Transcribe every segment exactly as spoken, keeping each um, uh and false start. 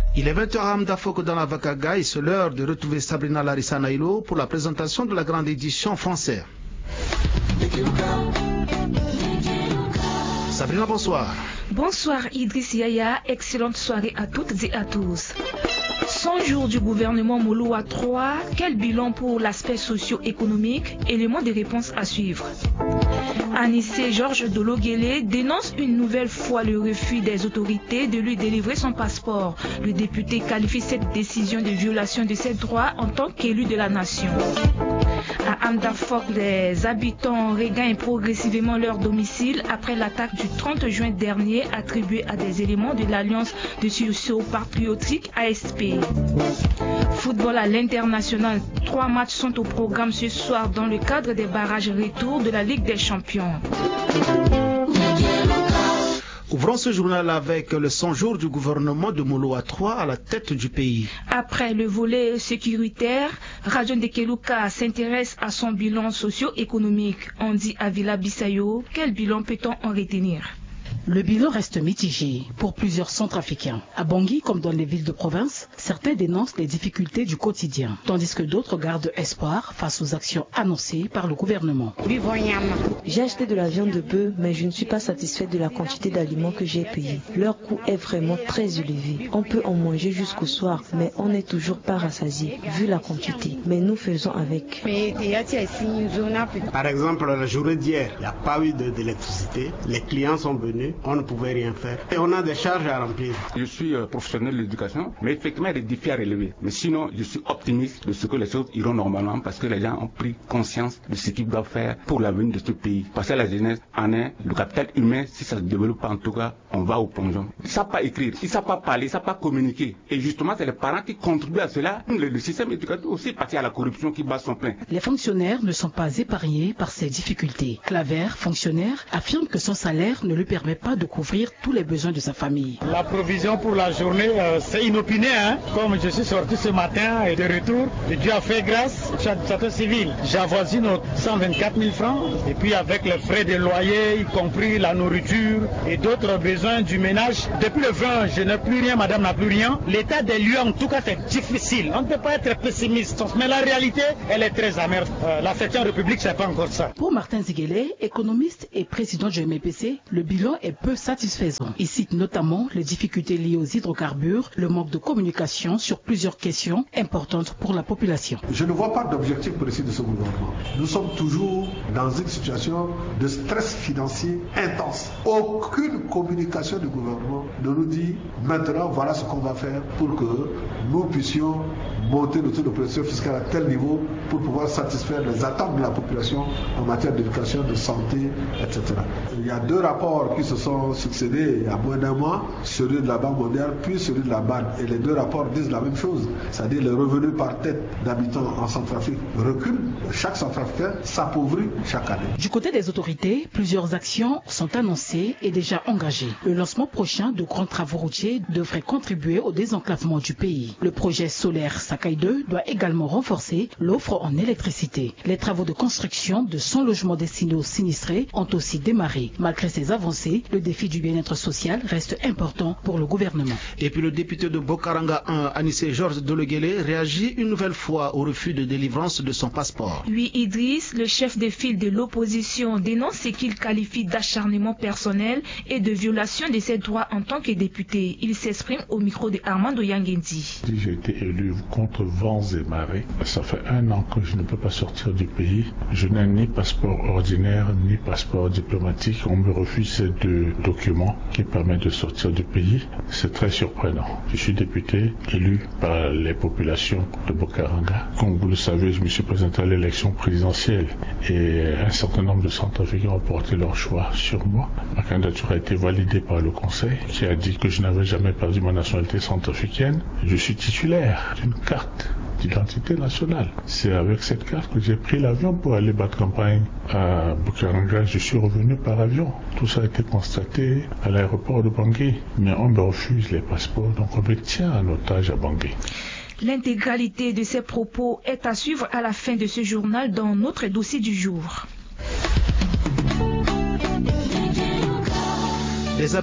Il est vingt heures à Amdafok dans la Vakaga et c'est l'heure de retrouver Sabrina Larissa Nailo pour la présentation de la grande édition française. Sabrina, bonsoir. Bonsoir Idriss Yaya, excellente soirée à toutes et à tous. cent jours du gouvernement Moloa trois, quel bilan pour l'aspect socio-économique? Élément de réponse à suivre. Anissé Georges Dologuélé dénonce une nouvelle fois le refus des autorités de lui délivrer son passeport. Le député qualifie cette décision de violation de ses droits en tant qu'élu de la nation. À Amdafok, les habitants regagnent progressivement leur domicile après l'attaque du trente juin dernier attribuée à des éléments de l'Alliance de sursaut patriotique A S P. Football à l'international, trois matchs sont au programme ce soir dans le cadre des barrages retour de la Ligue des Champions. Ouvrons ce journal avec le cent jours du gouvernement de Moloa trois à la tête du pays. Après le volet sécuritaire, Radio Ndekeluka s'intéresse à son bilan socio-économique. On dit à Villa Bissayo, quel bilan peut-on en retenir? Le bilan reste mitigé pour plusieurs centrafricains. À Bangui, comme dans les villes de province, certains dénoncent les difficultés du quotidien, tandis que d'autres gardent espoir face aux actions annoncées par le gouvernement. J'ai acheté de la viande de bœuf, mais je ne suis pas satisfaite de la quantité d'aliments que j'ai payés. Leur coût est vraiment très élevé. On peut en manger jusqu'au soir, mais on n'est toujours pas rassasié, vu la quantité. Mais nous faisons avec. Par exemple, la journée d'hier, il n'y a pas eu d'électricité. Les clients sont venus. On ne pouvait rien faire. Et on a des charges à remplir. Je suis euh, professionnel de l'éducation, mais effectivement, il y a des défis à relever. Mais sinon, je suis optimiste de ce que les choses iront normalement parce que les gens ont pris conscience de ce qu'ils doivent faire pour l'avenir de ce pays. Parce que la jeunesse en est le capital humain. Si ça ne se développe pas, en tout cas, on va au plongeon. Ils ne savent pas écrire, ils ne savent pas parler, ils ne savent pas communiquer. Et justement, c'est les parents qui contribuent à cela. Le, le système éducatif aussi parti à la corruption qui bat son plein. Les fonctionnaires ne sont pas épargnés par ces difficultés. Claver, fonctionnaire, affirme que son salaire ne lui permet pas de couvrir tous les besoins de sa famille. La provision pour la journée, euh, c'est inopiné. Hein? Comme je suis sorti ce matin et de retour, et Dieu a fait grâce, château civil. J'avoisine aux cent vingt-quatre mille francs. Et puis avec les frais de loyer, y compris la nourriture et d'autres besoins du ménage. Depuis le vingt, je n'ai plus rien, madame n'a plus rien. L'état des lieux, en tout cas, c'est difficile. On ne peut pas être pessimiste. Mais la réalité, elle est très amère. Euh, la septième République, c'est pas encore ça. Pour Martin Ziguélé, économiste et président du M P C, le bilan est peu satisfaisant. Il cite notamment les difficultés liées aux hydrocarbures, le manque de communication sur plusieurs questions importantes pour la population. Je ne vois pas d'objectif précis de ce gouvernement. Nous sommes toujours dans une situation de stress financier intense. Aucune communication du gouvernement ne nous dit maintenant voilà ce qu'on va faire pour que nous puissions monter le taux de pression fiscale à tel niveau pour pouvoir satisfaire les attentes de la population en matière d'éducation, de santé, et cetera. Il y a deux rapports qui se sont succédés il y a moins d'un mois, celui de la Banque mondiale puis celui de la B A N. Et les deux rapports disent la même chose, c'est-à-dire les revenus par tête d'habitants en Centrafrique reculent. Chaque Centrafricain s'appauvrit chaque année. Du côté des autorités, plusieurs actions sont annoncées et déjà engagées. Le lancement prochain de grands travaux routiers devrait contribuer au désenclavement du pays. Le projet solaire Sakai deux doit également renforcer l'offre en électricité. Les travaux de construction de cent logements destinés aux sinistrés ont aussi démarré. Malgré ces avancées, le défi du bien-être social reste important pour le gouvernement. Et puis le député de Bokaranga un, Anissé Georges Dologuélé, réagit une nouvelle fois au refus de délivrance de son passeport. Oui, Idriss, le chef de file de l'opposition, dénonce ce qu'il qualifie d'acharnement personnel et de violation de ses droits en tant que député. Il s'exprime au micro de Armando Yangendi. J'ai été élu contre vents et marées. Ça fait un an que je ne peux pas sortir du pays. Je n'ai ni passeport ordinaire ni passeport diplomatique. On me refuse ces deux documents qui permettent de sortir du pays. C'est très surprenant. Je suis député élu par les populations de Bokaranga. Comme vous le savez, je me suis présenté à l'élection présidentielle et un certain nombre de Centrafricains ont porté leur choix sur moi. Ma candidature a été validée par le Conseil qui a dit que je n'avais jamais perdu ma nationalité centrafricaine. Je suis titulaire d'une carte d'identité nationale. C'est avec cette carte que j'ai pris l'avion pour aller battre campagne à Bokaranga. Je suis revenu par avion. Tout ça a été constaté à l'aéroport de Bangui. Mais on me refuse les passeports, donc on me tient en otage à Bangui. L'intégralité de ces propos est à suivre à la fin de ce journal dans notre dossier du jour. Des,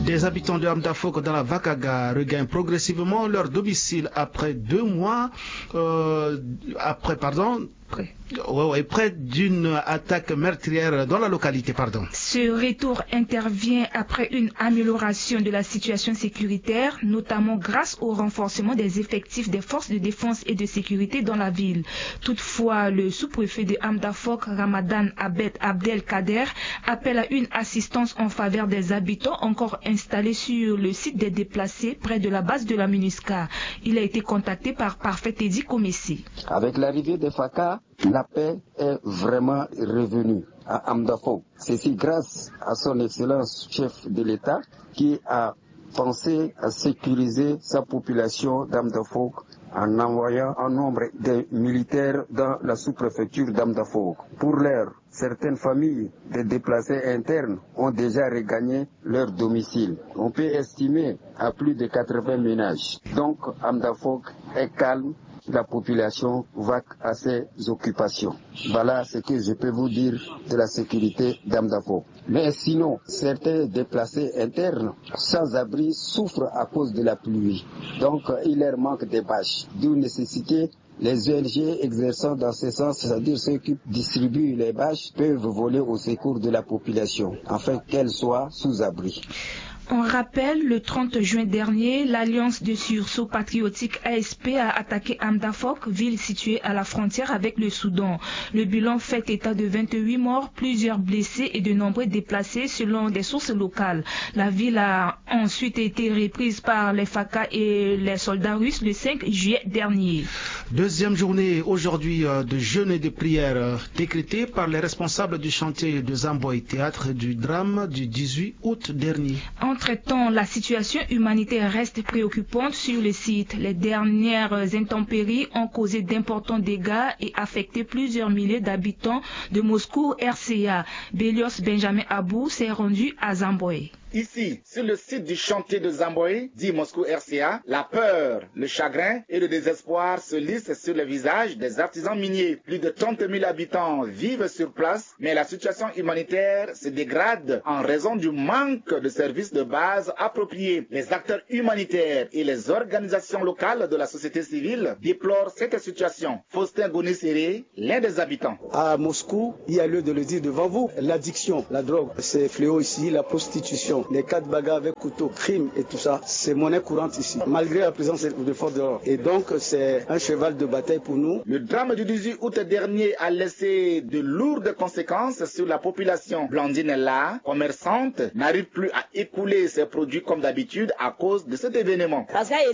Des habitants de Amdafok dans la Vakaga regagnent progressivement leur domicile après deux mois, euh, après, pardon, Près. Ouais, ouais, près d'une attaque meurtrière dans la localité. Pardon. Ce retour intervient après une amélioration de la situation sécuritaire, notamment grâce au renforcement des effectifs des forces de défense et de sécurité dans la ville. Toutefois, le sous-préfet de Amdafok, Ramadan Abed Abdelkader, appelle à une assistance en faveur des habitants encore installés sur le site des déplacés près de la base de la MINUSCA. Il a été contacté par Parfait Edi Komessi. Avec l'arrivée des F A C A, la paix est vraiment revenue à Amdafok. Ceci grâce à son excellence chef de l'État qui a pensé à sécuriser sa population d'Amdafok en envoyant un nombre de militaires dans la sous-préfecture d'Amdafok. Pour l'heure, certaines familles de déplacés internes ont déjà regagné leur domicile. On peut estimer à plus de quatre-vingts ménages. Donc Amdafok est calme. La population va à ses occupations. Voilà ce que je peux vous dire de la sécurité d'Amdafok. Mais sinon, certains déplacés internes sans abri souffrent à cause de la pluie. Donc il leur manque des bâches. D'où nécessité les O N G exerçant dans ce sens, c'est-à-dire ceux qui distribuent les bâches, peuvent voler au secours de la population afin qu'elle soit sous abri. On rappelle, le trente juin dernier, l'Alliance de sursaut patriotique A S P a attaqué Amdafok, ville située à la frontière avec le Soudan. Le bilan fait état de vingt-huit morts, plusieurs blessés et de nombreux déplacés selon des sources locales. La ville a ensuite été reprise par les F A C A et les soldats russes le cinq juillet dernier. Deuxième journée aujourd'hui de jeûne et de prière décrétée par les responsables du chantier de Zamboy, théâtre du drame du dix-huit août dernier. Entre-temps, la situation humanitaire reste préoccupante sur le site. Les dernières intempéries ont causé d'importants dégâts et affecté plusieurs milliers d'habitants de Moscou R C A. Bélios Benjamin Abou s'est rendu à Zamboy. Ici, sur le site du chantier de Zamboy, dit Moscou R C A, la peur, le chagrin et le désespoir se lissent sur les visages des artisans miniers. Plus de trente mille habitants vivent sur place, mais la situation humanitaire se dégrade en raison du manque de services de base appropriés. Les acteurs humanitaires et les organisations locales de la société civile déplorent cette situation. Faustin Goniséré, l'un des habitants. À Moscou, il y a lieu de le dire devant vous, l'addiction, la drogue, c'est fléau ici, la prostitution. Les cas de bagarres avec couteau, crime et tout ça, c'est monnaie courante ici, malgré la présence de forces de l'ordre. Et donc, c'est un cheval de bataille pour nous. Le drame du dix-huit août dernier a laissé de lourdes conséquences sur la population. Blandine là, commerçante, n'arrive plus à écouler ses produits comme d'habitude à cause de cet événement.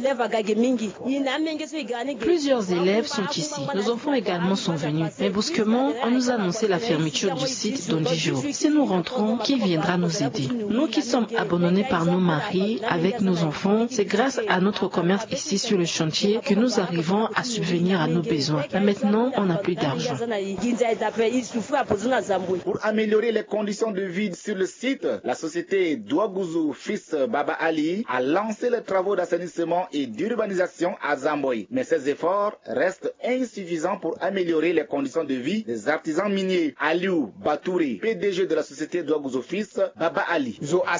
Plusieurs élèves sont ici. Nos enfants également sont venus. Mais brusquement, on nous a annoncé la fermeture du site dans dix jours. Si nous rentrons, qui viendra nous aider? Nous qui sommes abandonnés par nos maris avec nos enfants, c'est grâce à notre commerce ici sur le chantier que nous arrivons à subvenir à nos besoins. Mais maintenant, on n'a plus d'argent. Pour améliorer les conditions de vie sur le site, la société Douagouzou Fils Baba Ali a lancé les travaux d'assainissement et d'urbanisation à Zamboy. Mais ces efforts restent insuffisants pour améliorer les conditions de vie des artisans miniers. Aliou Batouri, P D G de la société Douagouzou Fils Baba Ali.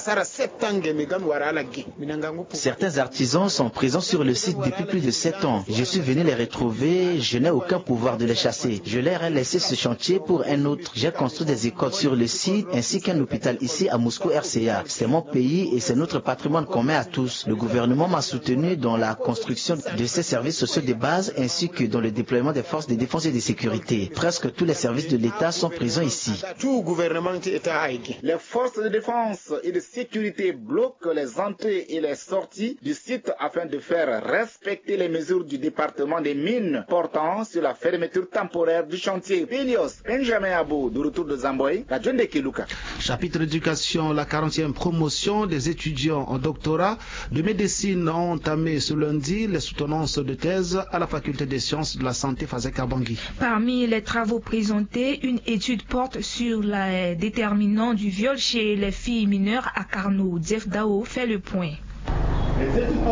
Certains artisans sont présents sur le site depuis plus de sept ans. Je suis venu les retrouver, je n'ai aucun pouvoir de les chasser. Je leur ai laissé ce chantier pour un autre. J'ai construit des écoles sur le site ainsi qu'un hôpital ici à Moscou R C A. C'est mon pays et c'est notre patrimoine commun à tous. Le gouvernement m'a soutenu dans la construction de ces services sociaux de base ainsi que dans le déploiement des forces de défense et de sécurité. Presque tous les services de l'État sont présents ici. Les forces de défense et de sécurité bloque les entrées et les sorties du site afin de faire respecter les mesures du département des mines portant sur la fermeture temporaire du chantier. Bélios Benjamin Abou, de retour de Zamboy, la John de Kiluka. Chapitre éducation, la quarantième promotion des étudiants en doctorat de médecine ont entamé ce lundi les soutenances de thèse à la faculté des sciences de la santé Fazek-Abangui. Parmi les travaux présentés, une étude porte sur les déterminants du viol chez les filles mineures à Carnot. Jeff Dao fait le point. Les études postsupérieures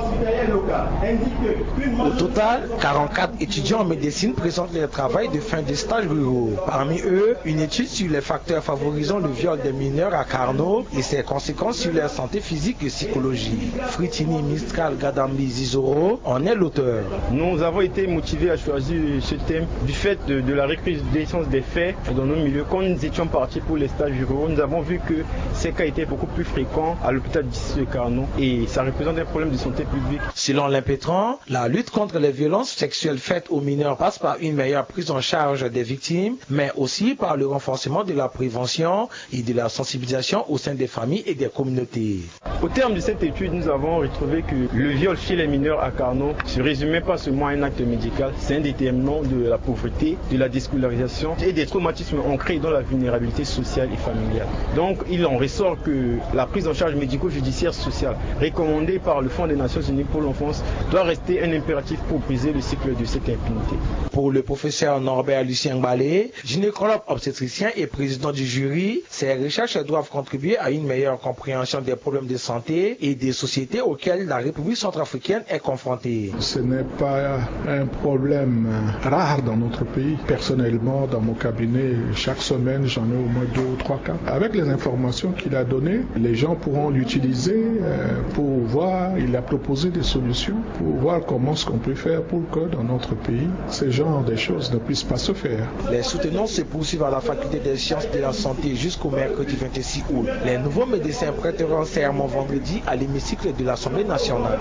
Au total, quarante-quatre étudiants en médecine présentent leur travail de fin de stage ruraux. Parmi eux, une étude sur les facteurs favorisant le viol des mineurs à Carnot et ses conséquences sur leur santé physique et psychologique. Fritini Mistral Gadambi Zizoro en est l'auteur. Nous avons été motivés à choisir ce thème du fait de, de la recrudescence des faits dans nos milieux. Quand nous étions partis pour les stages ruraux, nous avons vu que ces cas étaient beaucoup plus fréquents à l'hôpital d'ici de Carnot et ça représente un problème de santé publique. Selon l'impétrant, la lutte contre les violences sexuelles faites aux mineurs passe par une meilleure prise en charge des victimes, mais aussi par le renforcement de la prévention et de la sensibilisation au sein des familles et des communautés. Au terme de cette étude, nous avons retrouvé que le viol chez les mineurs à Carnot ne se résumait pas seulement à un acte médical, c'est un déterminant de la pauvreté, de la déscolarisation et des traumatismes ancrés dans la vulnérabilité sociale et familiale. Donc il en ressort que la prise en charge médico-judiciaire sociale recommandée par le Fonds des Nations Unies pour l'enfance doit rester un impératif pour briser le cycle de cette impunité. Pour le professeur Norbert Lucien Balé, gynécologue obstétricien et président du jury, ces recherches doivent contribuer à une meilleure compréhension des problèmes de santé et des sociétés auxquelles la République centrafricaine est confrontée. Ce n'est pas un problème rare dans notre pays. Personnellement, dans mon cabinet, chaque semaine, j'en ai au moins deux ou trois cas. Avec les informations qu'il a données, les gens pourront l'utiliser pour voir, il a proposé des solutions pour voir comment ce qu'on peut faire pour que dans notre pays, ce genre de choses ne puissent pas se faire. Les soutenances se poursuivent à la faculté des sciences de la santé jusqu'au mercredi vingt-six août. Les nouveaux médecins prêteront serment vendredi à l'hémicycle de l'Assemblée nationale.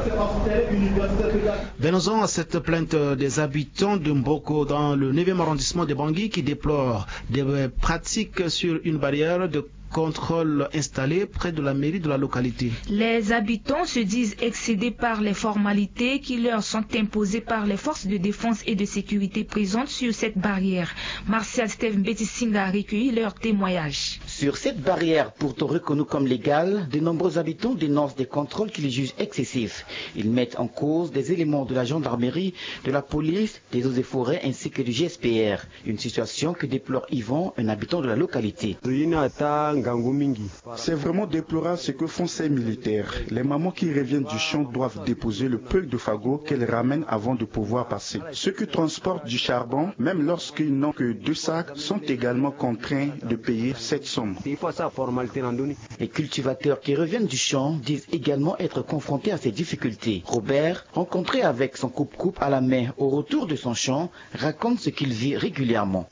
Venons-en à cette plainte des habitants de Mboko dans le neuvième arrondissement de Bangui qui déplorent des pratiques sur une barrière de contrôle installé près de la mairie de la localité. Les habitants se disent excédés par les formalités qui leur sont imposées par les forces de défense et de sécurité présentes sur cette barrière. Martial Steve Mbetisinga a recueilli leur témoignage. Sur cette barrière, pourtant reconnue comme légale, de nombreux habitants dénoncent des contrôles qu'ils jugent excessifs. Ils mettent en cause des éléments de la gendarmerie, de la police, des eaux et forêts ainsi que du G S P R. Une situation que déplore Yvon, un habitant de la localité. C'est vraiment déplorable ce que font ces militaires. Les mamans qui reviennent du champ doivent déposer le peu de fagots qu'elles ramènent avant de pouvoir passer. Ceux qui transportent du charbon, même lorsqu'ils n'ont que deux sacs, sont également contraints de payer cette somme. Les cultivateurs qui reviennent du champ disent également être confrontés à ces difficultés. Robert, rencontré avec son coupe-coupe à la main au retour de son champ, raconte ce qu'il vit régulièrement.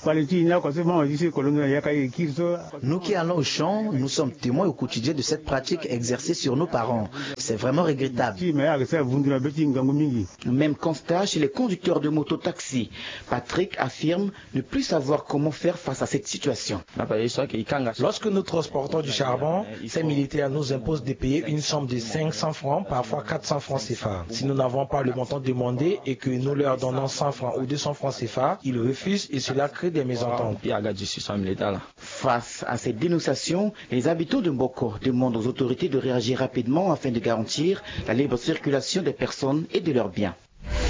Nous qui allons au champ, nous sommes témoins au quotidien de cette pratique exercée sur nos parents. C'est vraiment regrettable. Même constat chez les conducteurs de moto-taxi. Patrick affirme ne plus savoir comment faire face à cette situation. Lorsque nous transportons du charbon, ces militaires nous imposent de payer une somme de cinq cents francs, parfois quatre cents francs C F A. Si nous n'avons pas le montant demandé et que nous leur donnons cent francs ou deux cents francs C F A, ils refusent et cela crée des mésententes. Face à cette dénonciation, les habitants de Mboko demandent aux autorités de réagir rapidement afin de garantir la libre circulation des personnes et de leurs biens.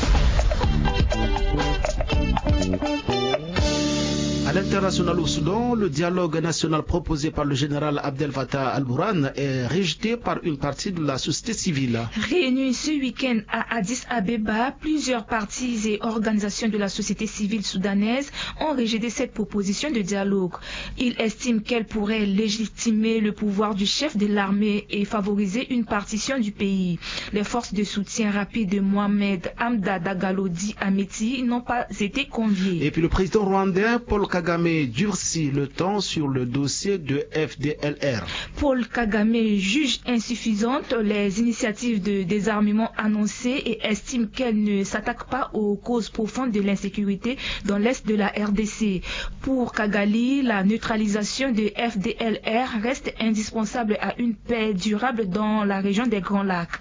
À l'international au Soudan, le dialogue national proposé par le général Abdel Fattah al-Burhan est rejeté par une partie de la société civile. Réunis ce week-end à Addis Abeba, plusieurs partis et organisations de la société civile soudanaise ont rejeté cette proposition de dialogue. Ils estiment qu'elle pourrait légitimer le pouvoir du chef de l'armée et favoriser une partition du pays. Les forces de soutien rapide de Mohamed Hamda Dagalo dit Ameti n'ont pas été conviées. Et puis le président rwandais Paul Kagame durcit le temps sur le dossier de F D L R. Paul Kagame juge insuffisantes les initiatives de désarmement annoncées et estime qu'elles ne s'attaquent pas aux causes profondes de l'insécurité dans l'est de la R D C. Pour Kagali, la neutralisation de F D L R reste indispensable à une paix durable dans la région des Grands Lacs.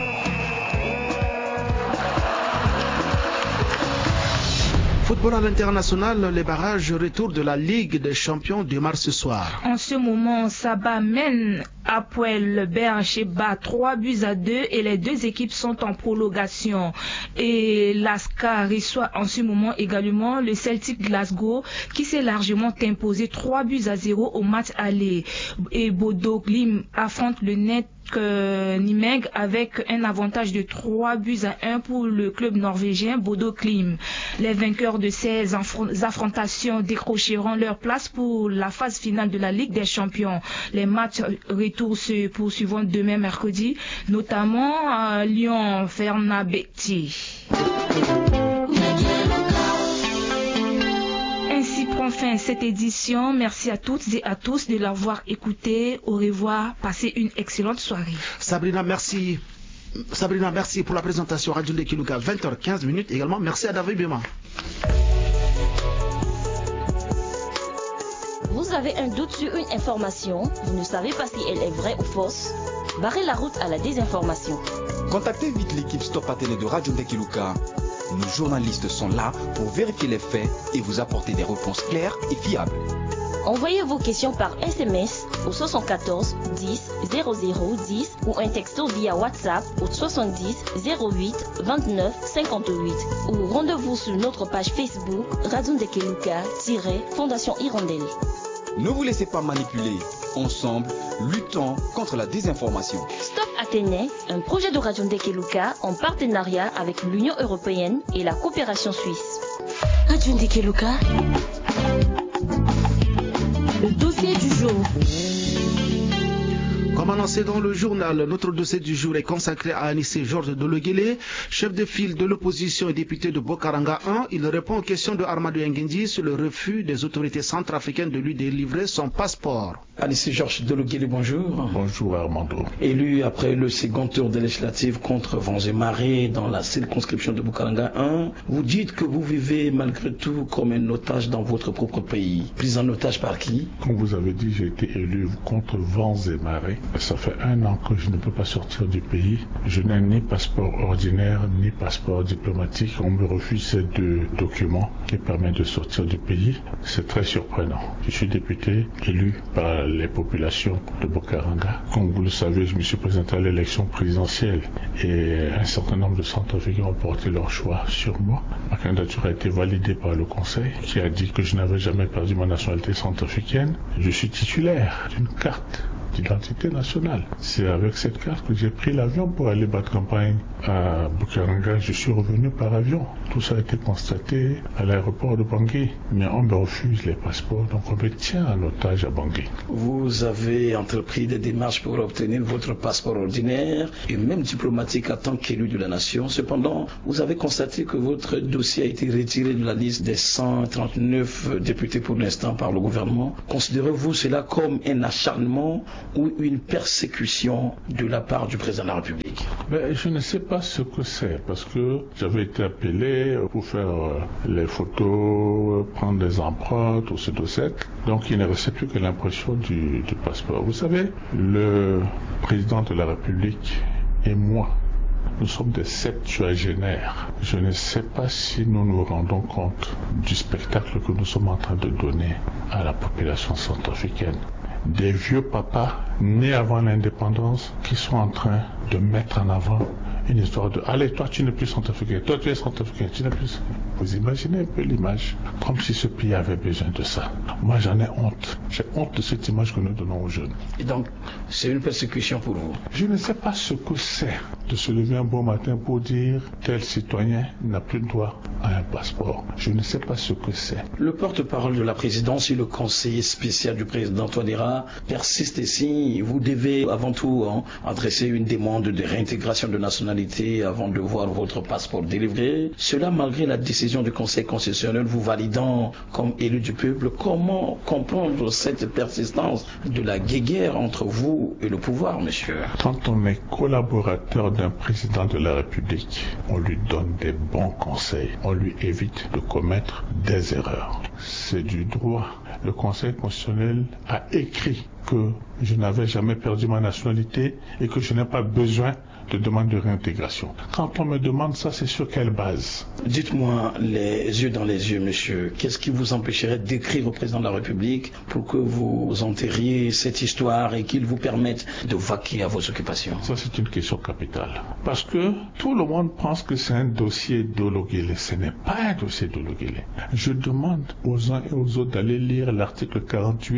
Football à l'international, les barrages retour de la Ligue des champions démarrent ce soir. En ce moment, Saba mène Apoel Beersheba trois buts à deux et les deux équipes sont en prolongation. Et l'Aska reçoit en ce moment également le Celtic Glasgow qui s'est largement imposé trois buts à zéro au match aller. Et Bodo Glimt affronte le Net Nimeg avec un avantage de trois buts à un pour le club norvégien Bodo Glimt. Les vainqueurs de ces affrontations décrocheront leur place pour la phase finale de la Ligue des Champions. Les matchs retour se poursuivront demain mercredi, notamment à Lyon-Fenerbahçe. Enfin, cette édition, merci à toutes et à tous de l'avoir écouté. Au revoir, passez une excellente soirée. Sabrina, merci. Sabrina, merci pour la présentation Radio Ndé Kilouka, vingt heures quinze minutes également. Merci à David Bema. Vous avez un doute sur une information, vous ne savez pas si elle est vraie ou fausse? Barrez la route à la désinformation. Contactez vite l'équipe Stop à Télé de Radio Ndé Kilouka. Nos journalistes sont là pour vérifier les faits et vous apporter des réponses claires et fiables. Envoyez vos questions par S M S au soixante-quatorze dix zéro zéro dix ou un texto via WhatsApp au soixante-dix zéro huit vingt-neuf cinquante-huit ou rendez-vous sur notre page Facebook Radio Ndé Kilouka-Fondation Hirondelle. Ne vous laissez pas manipuler. Ensemble, luttons contre la désinformation. Stop Athénée, un projet de Radio Ndé Kilouka en partenariat avec l'Union européenne et la coopération suisse. Radio Ndé Kilouka, le dossier du jour. Comme annoncé dans le journal, notre dossier du jour est consacré à Anissé Georges Dologuélé, chef de file de l'opposition et député de Bokaranga un. Il répond aux questions de Armadou Nguendi sur le refus des autorités centrafricaines de lui délivrer son passeport. Anissé Georges Dologuélé, bonjour. Bonjour Armando. Élu après le second tour de législative contre Vangé-Marie dans la circonscription de Bokaranga un, vous dites que vous vivez malgré tout comme un otage dans votre propre pays. Pris en otage par qui? Comme vous avez dit, j'ai été élu contre Vangé-Marie. Ça fait un an que je ne peux pas sortir du pays. Je n'ai ni passeport ordinaire ni passeport diplomatique. On me refuse ces deux documents qui permettent de sortir du pays. C'est très surprenant. Je suis député élu par les populations de Bokaranga. Comme vous le savez, je me suis présenté à l'élection présidentielle et un certain nombre de Centrafricains ont porté leur choix sur moi. Ma candidature a été validée par le Conseil qui a dit que je n'avais jamais perdu ma nationalité centrafricaine. Je suis titulaire d'une carte d'identité nationale. C'est avec cette carte que j'ai pris l'avion pour aller battre campagne à Bokaranga. Je suis revenu par avion. Tout ça a été constaté à l'aéroport de Bangui. Mais on me refuse les passeports, donc on me tient en otage à Bangui. Vous avez entrepris des démarches pour obtenir votre passeport ordinaire et même diplomatique en tant qu'élu de la nation. Cependant, vous avez constaté que votre dossier a été retiré de la liste des cent trente-neuf députés pour l'instant par le gouvernement. Considérez-vous cela comme un acharnement ou une persécution de la part du président de la République? Mais je ne sais pas ce que c'est, parce que j'avais été appelé pour faire les photos, prendre des empreintes ou ce dossier. Donc il ne restait plus que l'impression du, du passeport. Vous savez, le président de la République et moi, nous sommes des septuagénaires. Je ne sais pas si nous nous rendons compte du spectacle que nous sommes en train de donner à la population centrafricaine. Des vieux papas nés avant l'indépendance qui sont en train de mettre en avant une histoire de « Allez, toi tu n'es plus centrafricain, toi tu es centrafricain, tu n'es plus... » Vous imaginez un peu l'image, comme si ce pays avait besoin de ça. Moi j'en ai honte. J'ai honte de cette image que nous donnons aux jeunes. Et donc, c'est une persécution pour vous? Je ne sais pas ce que c'est de se lever un beau matin pour dire tel citoyen n'a plus droit à un passeport. Je ne sais pas ce que c'est. Le porte-parole de la présidence et le conseiller spécial du président Touadéra persiste ici. Vous devez avant tout hein, adresser une demande de réintégration de nationalité avant de voir votre passeport délivré. Cela malgré la décision du Conseil constitutionnel vous validant comme élu du peuple. Comment comprendre cette persistance de la guéguerre entre vous et le pouvoir, monsieur? Quand on est collaborateur d'un président de la République, on lui donne des bons conseils. On lui évite de commettre des erreurs. C'est du droit. Le Conseil constitutionnel a écrit que je n'avais jamais perdu ma nationalité et que je n'ai pas besoin de demande de réintégration. Quand on me demande ça, c'est sur quelle base? Dites-moi les yeux dans les yeux, monsieur, qu'est-ce qui vous empêcherait d'écrire au président de la République pour que vous enterriez cette histoire et qu'il vous permette de vaquer à vos occupations? Ça, c'est une question capitale. Parce que tout le monde pense que c'est un dossier Dologuélé. Ce n'est pas un dossier Dologuélé. Je demande aux uns et aux autres d'aller lire l'article quarante-huit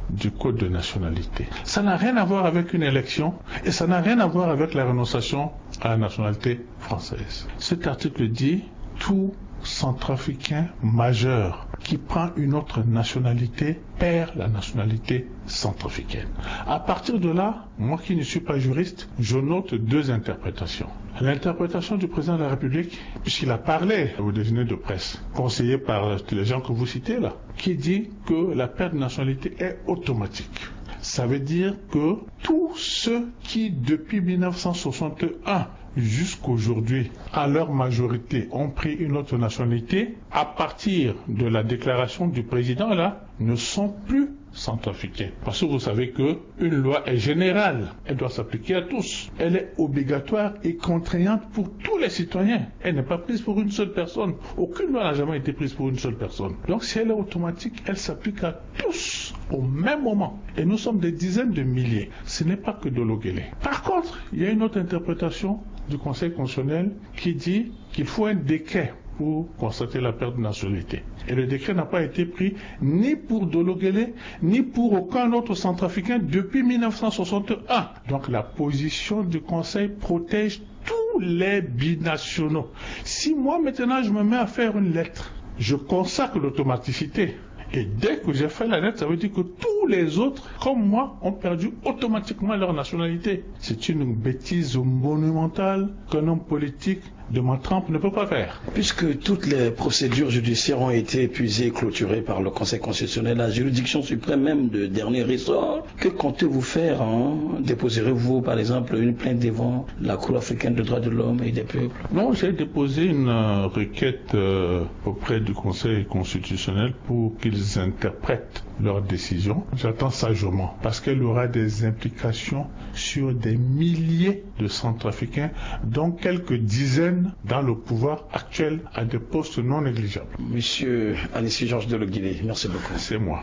du code de nationalité. Ça n'a rien à voir avec une élection et ça n'a rien à voir avec la renonciation à la nationalité française. Cet article dit tout centrafricain majeur qui prend une autre nationalité perd la nationalité centrafricaine. À partir de là, moi qui ne suis pas juriste, je note deux interprétations. L'interprétation du président de la République, puisqu'il a parlé au déjeuner de presse, conseillé par les gens que vous citez là, qui dit que la perte de nationalité est automatique. Ça veut dire que tous ceux qui, depuis mille neuf cent soixante et un jusqu'aujourd'hui, à leur majorité, ont pris une autre nationalité, à partir de la déclaration du président là, ne sont plus centrafricains. Parce que vous savez que une loi est générale, elle doit s'appliquer à tous. Elle est obligatoire et contraignante pour tous les citoyens. Elle n'est pas prise pour une seule personne. Aucune loi n'a jamais été prise pour une seule personne. Donc si elle est automatique, elle s'applique à tous au même moment. Et nous sommes des dizaines de milliers. Ce n'est pas que de l'Oguélé. Par contre, il y a une autre interprétation du Conseil constitutionnel qui dit qu'il faut un décret pour constater la perte de nationalité. Et le décret n'a pas été pris ni pour Dologuélé, ni pour aucun autre centrafricain depuis mille neuf cent soixante et un. Donc la position du Conseil protège tous les binationaux. Si moi maintenant je me mets à faire une lettre, je consacre l'automaticité. Et dès que j'ai fait la lettre, ça veut dire que tous les autres, comme moi, ont perdu automatiquement leur nationalité. C'est une bêtise monumentale qu'un homme politique de ma trempe ne peut pas faire. Puisque toutes les procédures judiciaires ont été épuisées et clôturées par le Conseil constitutionnel, la juridiction suprême même de dernier ressort, que comptez-vous faire hein? Déposerez-vous par exemple une plainte devant la Cour africaine des droits de l'homme et des peuples? Non, j'ai déposé une euh, requête euh, auprès du Conseil constitutionnel pour qu'ils interprètent leur décision. J'attends sagement parce qu'elle aura des implications sur des milliers de centrafricains, dont quelques dizaines dans le pouvoir actuel à des postes non négligeables. Monsieur Anissi Georges Dologuélé, merci beaucoup. C'est moi.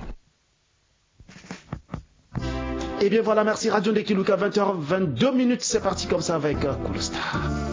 Et bien voilà, merci Radio Ndekiluka, vingt heures vingt-deux minutes, c'est parti comme ça avec Cool Star.